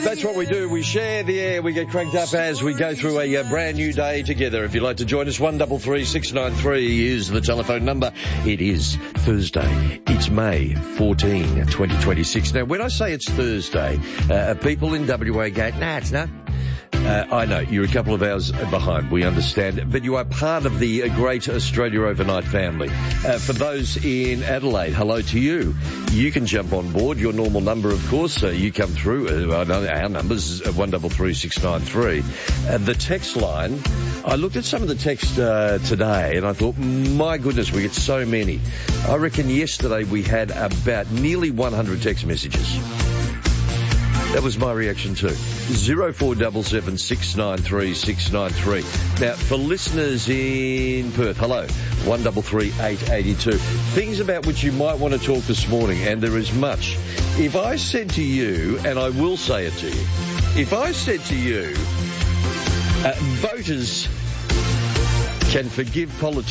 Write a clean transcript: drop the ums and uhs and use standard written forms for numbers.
That's what we do. We share the air. We get cranked up as we go through a brand new day together. If you'd like to join us, 133 693 is the telephone number. It is Thursday. It's May 14, 2026. Now, when I say it's Thursday, people in WA go, nah, it's not. I know, you're a couple of hours behind, we understand, but you are part of the great Australia Overnight family. For those in Adelaide, hello to you. You can jump on board, your normal number, of course. You come through, I know our numbers, 133 The text line, I looked at some of the text today and I thought, my goodness, we get so many. I reckon yesterday we had about nearly 100 text messages. That was my reaction too. 0477 693 693. Now, for listeners in Perth, hello, 133 882. Things about which you might want to talk this morning, and there is much. If I said to you, and I will say it to you, if I said to you, voters can forgive politicians